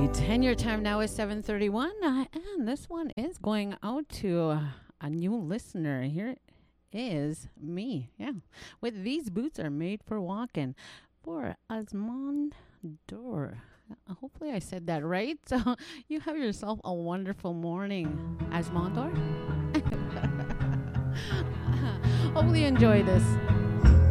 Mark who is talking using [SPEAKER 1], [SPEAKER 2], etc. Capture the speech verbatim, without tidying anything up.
[SPEAKER 1] right, and your time now is seven thirty-one, uh, and this one is going out to uh, a new listener. Here is me, yeah, with These Boots Are Made for Walking for Asmond Dor. Uh, hopefully I said that right. So you have yourself a wonderful morning, Asmond Dor. Hopefully you enjoy this.